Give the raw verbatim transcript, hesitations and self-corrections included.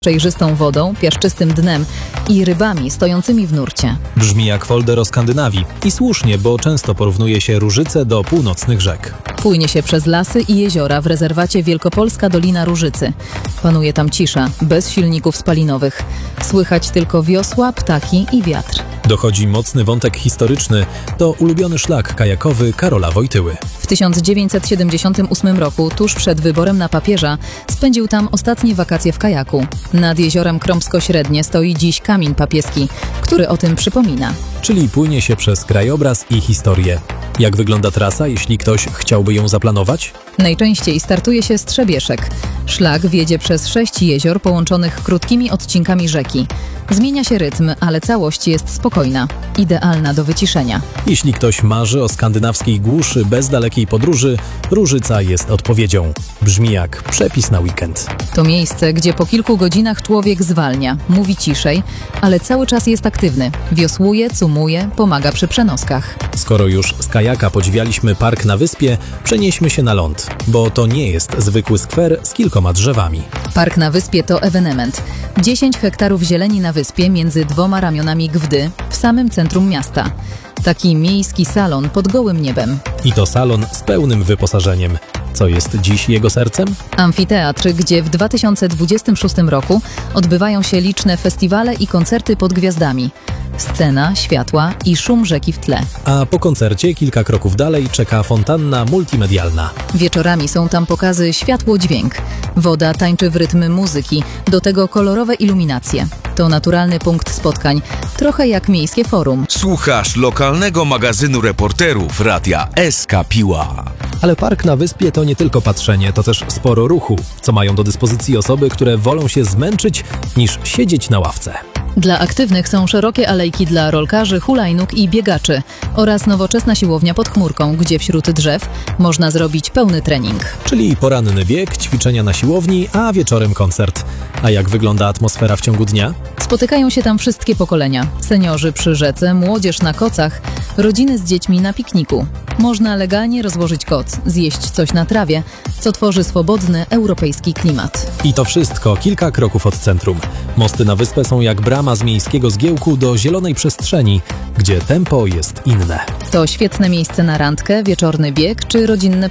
przejrzystą wodą, piaszczystym dnem i rybami stojącymi w nurcie. Brzmi jak folder o Skandynawii i słusznie, bo często porównuje się Różyce do północnych rzek. Płynie się przez lasy i jeziora w rezerwacie Wielkopolska Dolina Różycy. Panuje tam cisza, bez silników spalinowych. Słychać tylko wiosła, ptaki i wiatr. Dochodzi mocny wątek historyczny, to ulubiony szlak kajakowy Karola Wojtyły. W tysiąc dziewięćset siedemdziesiątym ósmym roku, tuż przed wyborem na papieża, spędził tam ostatnie wakacje w kajaku. Nad jeziorem Krąpsko-Średnie stoi dziś kamień papieski, który o tym przypomina. Czyli płynie się przez krajobraz i historię. Jak wygląda trasa, jeśli ktoś chciałby ją zaplanować? Najczęściej startuje się z Trzebieszek. Szlak wiedzie przez sześć jezior połączonych krótkimi odcinkami rzeki. Zmienia się rytm, ale całość jest spokojna. Idealna do wyciszenia. Jeśli ktoś marzy o skandynawskiej głuszy bez dalekiej podróży, Różyca jest odpowiedzią. Brzmi jak przepis na weekend. To miejsce, gdzie po kilku godzinach człowiek zwalnia, mówi ciszej, ale cały czas jest aktywny. Wiosłuje, cumuje, pomaga przy przenoskach. Skoro już z kajaka podziwialiśmy park na wyspie, przenieśmy się na ląd, bo to nie jest zwykły skwer z kilkoma drzewami. Park na wyspie to ewenement. dziesięć hektarów zieleni na wyspie między dwoma ramionami Gwdy, w samym centrum miasta. Taki miejski salon pod gołym niebem. I to salon z pełnym wyposażeniem. Co jest dziś jego sercem? Amfiteatr, gdzie w dwa tysiące dwudziestym szóstym roku odbywają się liczne festiwale i koncerty pod gwiazdami. Scena, światła i szum rzeki w tle. A po koncercie kilka kroków dalej czeka fontanna multimedialna. Wieczorami są tam pokazy światło-dźwięk. Woda tańczy w rytm muzyki, do tego kolorowe iluminacje. To naturalny punkt spotkań, trochę jak miejskie forum. Słuchasz lokalnego magazynu reporterów Radia S K Piła. Ale park na wyspie to nie tylko patrzenie, to też sporo ruchu, co mają do dyspozycji osoby, które wolą się zmęczyć niż siedzieć na ławce. Dla aktywnych są szerokie alejki dla rolkarzy, hulajnóg i biegaczy oraz nowoczesna siłownia pod chmurką, gdzie wśród drzew można zrobić pełny trening. Czyli poranny bieg, ćwiczenia na siłowni, a wieczorem koncert. A jak wygląda atmosfera w ciągu dnia? Spotykają się tam wszystkie pokolenia. Seniorzy przy rzece, młodzież na kocach, rodziny z dziećmi na pikniku. Można legalnie rozłożyć koc, zjeść coś na trawie, co tworzy swobodny, europejski klimat. I to wszystko kilka kroków od centrum. Mosty na wyspę są jak brama z miejskiego zgiełku do zielonej przestrzeni, gdzie tempo jest inne. To świetne miejsce na randkę, wieczorny bieg czy rodzinne